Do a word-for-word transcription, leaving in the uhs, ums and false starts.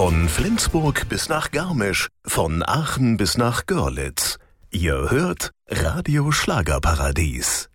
Von Flensburg bis nach Garmisch, von Aachen bis nach Görlitz. Ihr hört Radio Schlagerparadies.